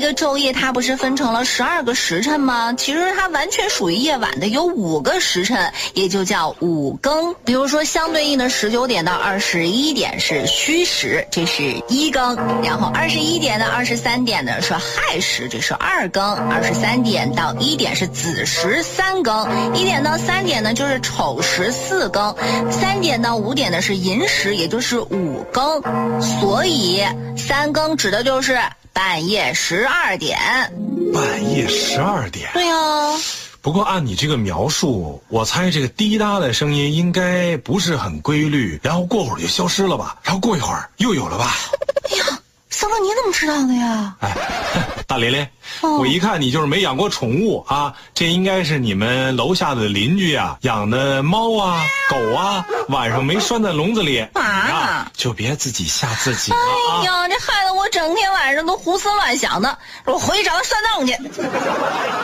个昼夜它不是分成了12个时辰吗？其实它完全属于夜晚的，有5个时辰，也就叫5更。比如说相对应的19点到21点是戌时，这是1更，然后21点到23点呢是亥时，这是2更，23点到1点是子时3更，1点到3点呢就是丑时4更，3点到5点呢是寅时，也就是5更。所以3更指的就是半夜12点。 半夜12点？ 对啊。 不过按你这个描述，我猜这个滴答的声音应该不是很规律，然后过会儿就消失了吧，然后过一会儿又有了吧。 哎呀，三哥你怎么知道的呀？ 哎，大琳琳，我一看你就是没养过宠物啊，这应该是你们楼下的邻居啊养的猫啊狗啊，晚上没拴在笼子里啊，就别自己吓自己了啊。 哎呀，这害得我整天晚上都胡思乱想的，我回去找他算账去。